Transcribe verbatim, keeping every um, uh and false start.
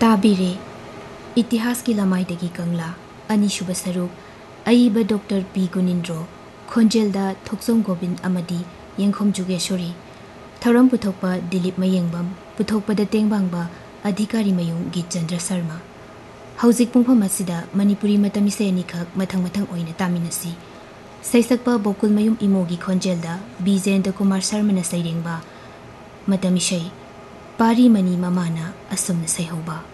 ताबिरे इतिहास की लमाइदगी कंगला अनीसुब सरुक अईब डॉक्टर पी गुनिंद्रो खोंजेलदा थोक्सोम गोविंद अमदी यंखोम जुगेश्वरी थौरम पुथोकपा दिलीप मयेंगबम पुथोकपदा टेंगबांगबा अधिकारी मयूं गीत चंद्र शर्मा हौजिक पुंफम असिदा मणिपुरी मतमिसे अनिखक मथंग मथंग ओइना तामिनसी सैसकपा बोकुल मयूं इमोगी खोंजेलदा बिजेंद्र कुमार शर्मा सैरेंगबा मतमिशै पारी मनी ममाना असुमन सैहौबा।